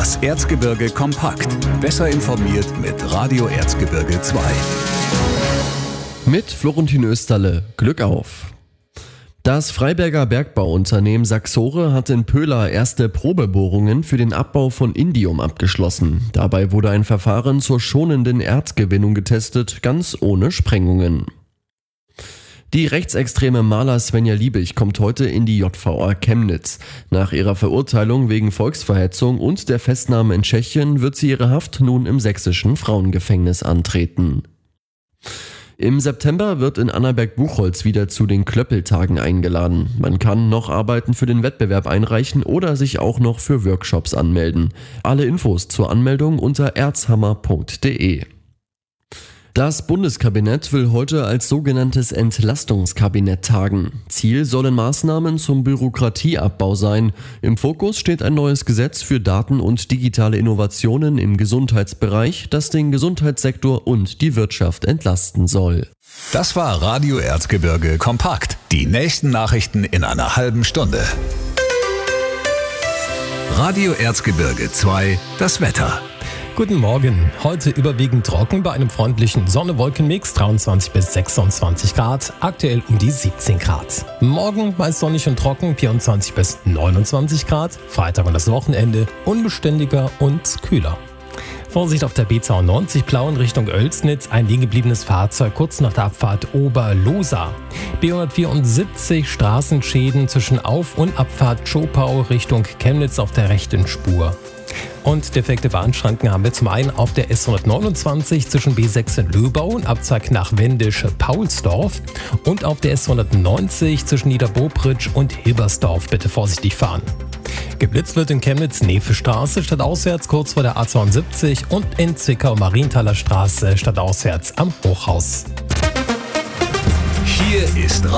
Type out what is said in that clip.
Das Erzgebirge kompakt. Besser informiert mit Radio Erzgebirge 2. Mit Florentin Österle. Glück auf! Das Freiberger Bergbauunternehmen Saxore hat in Pöhla erste Probebohrungen für den Abbau von Indium abgeschlossen. Dabei wurde ein Verfahren zur schonenden Erzgewinnung getestet, ganz ohne Sprengungen. Die rechtsextreme Maler Svenja Liebig kommt heute in die JVA Chemnitz. Nach ihrer Verurteilung wegen Volksverhetzung und der Festnahme in Tschechien wird sie ihre Haft nun im sächsischen Frauengefängnis antreten. Im September wird in Annaberg-Buchholz wieder zu den Klöppeltagen eingeladen. Man kann noch Arbeiten für den Wettbewerb einreichen oder sich auch noch für Workshops anmelden. Alle Infos zur Anmeldung unter erzhammer.de. Das Bundeskabinett will heute als sogenanntes Entlastungskabinett tagen. Ziel sollen Maßnahmen zum Bürokratieabbau sein. Im Fokus steht ein neues Gesetz für Daten und digitale Innovationen im Gesundheitsbereich, das den Gesundheitssektor und die Wirtschaft entlasten soll. Das war Radio Erzgebirge kompakt. Die nächsten Nachrichten in einer halben Stunde. Radio Erzgebirge 2, das Wetter. Guten Morgen. Heute überwiegend trocken bei einem freundlichen Sonne-Wolken-Mix, 23 bis 26 Grad, aktuell um die 17 Grad. Morgen meist sonnig und trocken, 24 bis 29 Grad, Freitag und das Wochenende unbeständiger und kühler. Vorsicht auf der B92 Plauen Richtung Oelsnitz, ein liegengebliebenes Fahrzeug kurz nach der Abfahrt Oberlosa. B174 Straßenschäden zwischen Auf- und Abfahrt Schopau Richtung Chemnitz auf der rechten Spur. Und defekte Bahnschranken haben wir zum einen auf der S129 zwischen B6 in Löbau und Abzweig nach Wendisch-Paulsdorf und auf der S190 zwischen Niederbobritsch und Hilbersdorf. Bitte vorsichtig fahren. Geblitzt wird in Chemnitz Nevestraße stadtauswärts kurz vor der A72 und in Zwickau Marienthaler Straße stadtauswärts am Hochhaus. Hier ist